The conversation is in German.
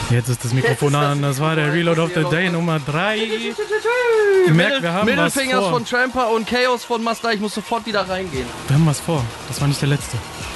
Jetzt ist das Mikrofon an. Das war der Reload of the Day Nummer 3. Ihr merkt, wir haben Mittelfingers was vor. von Tramper und Chaos von Mazda. Ich muss sofort wieder reingehen. Wir haben was vor. Das war nicht der letzte.